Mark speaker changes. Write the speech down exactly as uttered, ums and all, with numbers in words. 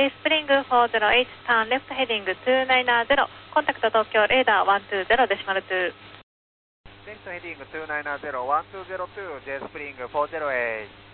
Speaker 1: J スプリング フォーゼロエイチ ターンレフトヘディングにひゃくきゅうじゅう、コンタクト東京レーダーいちにゼロデシマルに。
Speaker 2: レフトヘディングにひゃくきゅうじゅう、いちにゼロに、J スプリングフォーゼロエイチ。